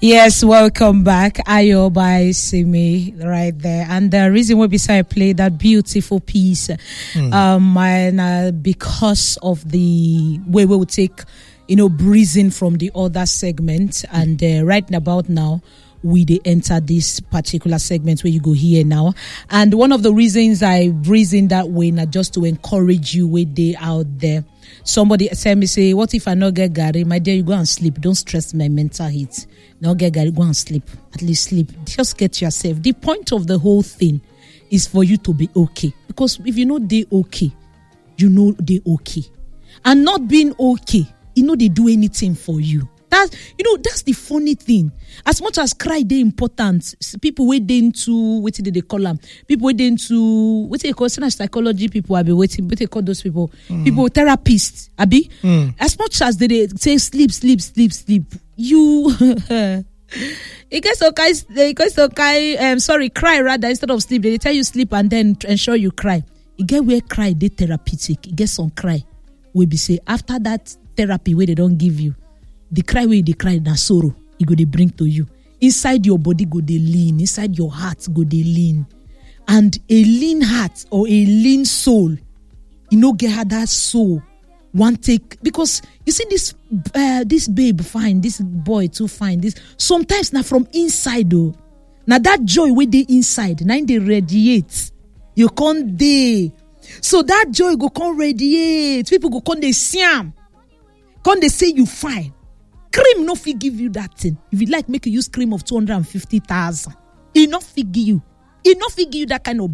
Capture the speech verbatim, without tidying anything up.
Yes, welcome back. Ayo by Simi right there. And the reason why beside I played that beautiful piece, mm. um, and uh, because of the way we will take, you know, breezing from the other segment, and uh, right about now, we they enter this particular segment where you go here now. And one of the reasons I breeze in that way, not just to encourage you with they out there. Somebody tell me, say, what if I not get Gary? My dear, you go and sleep. Don't stress my mental heat. Not get Gary, go and sleep. At least sleep. Just get yourself. The point of the whole thing is for you to be okay. Because if you know they okay, you know they okay. And not being okay, you know they do anything for you. That's, you know, that's the funny thing. As much as cry, they important. People waiting to, what did they call them? People waiting to, what do they call psychology people? I be waiting, what they call those people? Mm. People, therapists, Abi. Mm. As much as they, they say sleep, sleep, sleep, sleep, you, it gets okay, it gets okay, um, sorry, cry rather instead of sleep. They tell you sleep and then ensure you cry. You get where cry, they therapeutic. You get some cry. We be say, after that therapy where they don't give you, the cry where they cry, na sorrow, it go they bring to you. Inside your body go they lean. Inside your heart go they lean. And a lean heart or a lean soul, you know, get that soul. One take, because you see this uh, this babe fine, this boy too fine. This sometimes now from inside though. Now that joy where they inside, now they radiate. You can't they. So that joy go come radiate. People go come they siam. Come they say you fine. Cream no fit give you that thing. If you like, make you use cream of two hundred fifty thousand. It not fit give you. It not fit give you that kind of